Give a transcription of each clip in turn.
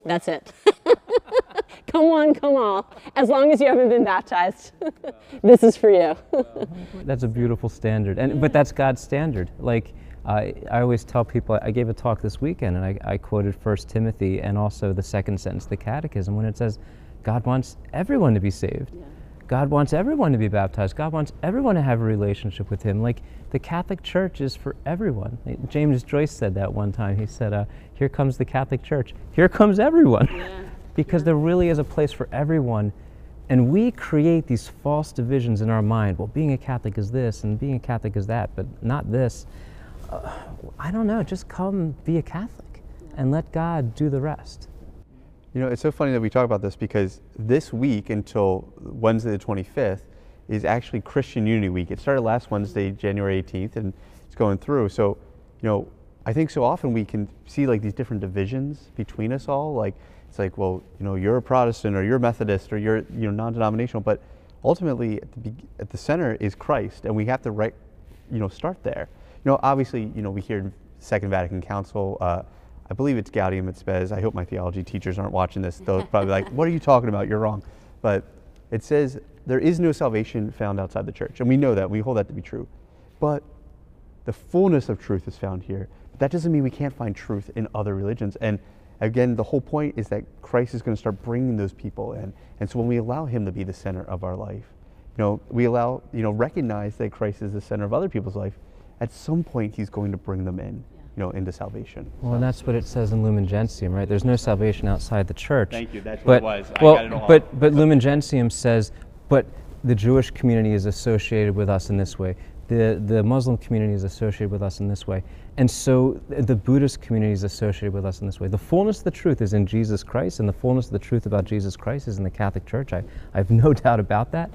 That's it. Come one, come all. As long as you haven't been baptized, this is for you. That's a beautiful standard, but that's God's standard. Like I always tell people, I gave a talk this weekend, and I quoted 1 Timothy and also the second sentence of the Catechism when it says, God wants everyone to be saved. Yeah. God wants everyone to be baptized. God wants everyone to have a relationship with Him. Like the Catholic Church is for everyone. James Joyce said that one time. He said, here comes the Catholic Church. Here comes everyone. Yeah. Because there really is a place for everyone. And we create these false divisions in our mind. Well, being a Catholic is this and being a Catholic is that, but not this. I don't know, just come be a Catholic and let God do the rest. You know, it's so funny that we talk about this because this week until Wednesday the 25th is actually Christian Unity Week. It started last Wednesday, January 18th, and it's going through. So, you know, I think so often we can see like these different divisions between us all. Like, it's like, well, you know, you're a Protestant or you're Methodist or you're non-denominational, but ultimately at the center is Christ, and we have to start there. You know, obviously, you know, we hear Second Vatican Council. I believe it's Gaudium et Spes. I hope my theology teachers aren't watching this. They'll probably be like, what are you talking about? You're wrong. But it says there is no salvation found outside the church. And we know that. We hold that to be true. But the fullness of truth is found here. But that doesn't mean we can't find truth in other religions. And again, the whole point is that Christ is going to start bringing those people in. And so when we allow Him to be the center of our life, you know, we allow, you know, recognize that Christ is the center of other people's life, at some point He's going to bring them in, you know, into salvation. Well, and that's what it says in Lumen Gentium, right? There's no salvation outside the church. Thank you, that's what it was. Well, I got it all but Lumen Gentium says, but the Jewish community is associated with us in this way. The Muslim community is associated with us in this way. And so the Buddhist community is associated with us in this way. The fullness of the truth is in Jesus Christ, and the fullness of the truth about Jesus Christ is in the Catholic Church. I have no doubt about that.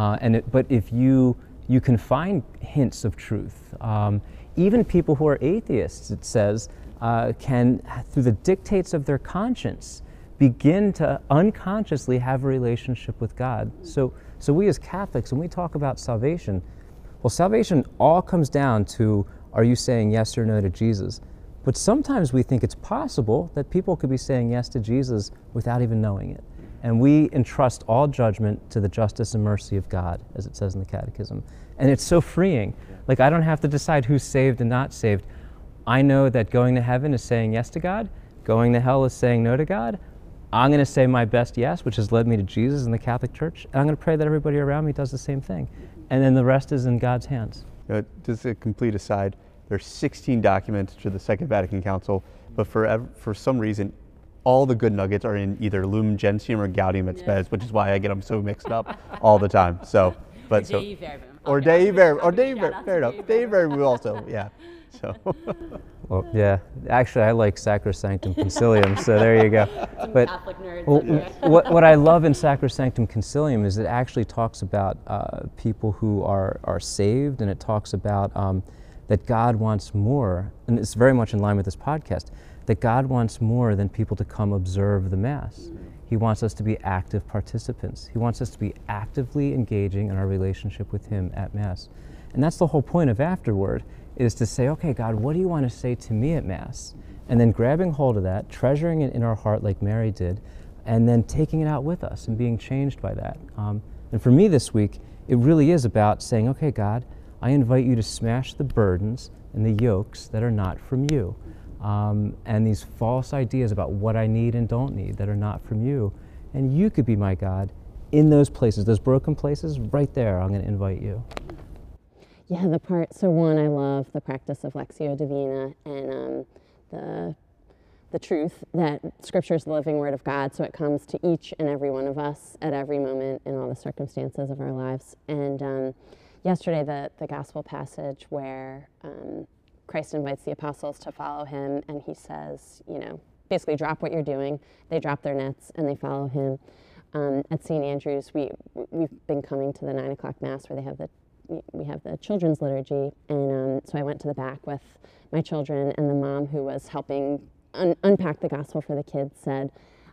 But if you can find hints of truth. Even people who are atheists, it says, can, through the dictates of their conscience, begin to unconsciously have a relationship with God. So we as Catholics, when we talk about salvation, well, salvation all comes down to, are you saying yes or no to Jesus? But sometimes we think it's possible that people could be saying yes to Jesus without even knowing it. And we entrust all judgment to the justice and mercy of God, as it says in the Catechism. And it's so freeing. Like, I don't have to decide who's saved and not saved. I know that going to heaven is saying yes to God, going to hell is saying no to God. I'm going to say my best yes, which has led me to Jesus and the Catholic Church, and I'm going to pray that everybody around me does the same thing. And then the rest is in God's hands. Just a complete aside, there's 16 documents to the Second Vatican Council, but for some reason, all the good nuggets are in either Lumen Gentium or Gaudium et Spes, which is why I get them so mixed up all the time. So, but so, or Dei Verbum, fair enough. Dei Verbum also, yeah. So. Well, yeah. Actually, I like Sacrosanctum Concilium, so there you go. But Catholic nerds. Well, what I love in Sacrosanctum Concilium is it actually talks about people who are saved, and it talks about that God wants more, and it's very much in line with this podcast, that God wants more than people to come observe the Mass. He wants us to be active participants. He wants us to be actively engaging in our relationship with Him at Mass. And that's the whole point of Afterword, is to say, okay, God, what do you want to say to me at Mass? And then grabbing hold of that, treasuring it in our heart like Mary did, and then taking it out with us and being changed by that. And for me this week, it really is about saying, okay, God, I invite you to smash the burdens and the yokes that are not from you. And these false ideas about what I need and don't need that are not from you. And you could be my God in those places, those broken places, right there, I'm going to invite you. Yeah, so one, I love the practice of Lectio Divina and the truth that Scripture is the living Word of God, so it comes to each and every one of us at every moment in all the circumstances of our lives. And yesterday, the Gospel passage where Christ invites the apostles to follow Him, and He says, you know, basically drop what you're doing. They drop their nets and they follow Him. At St. Andrew's, we've been coming to the 9 o'clock Mass where we have the children's liturgy, and so I went to the back with my children, and the mom who was helping unpack the gospel for the kids said,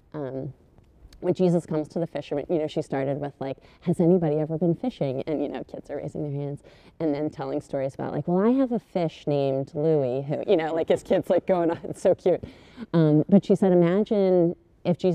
when Jesus comes to the fishermen, you know, she started with like, has anybody ever been fishing? And, you know, kids are raising their hands, and then telling stories about like, well, I have a fish named Louie, who, you know, like his kids like going on, it's so cute. But she said, imagine if Jesus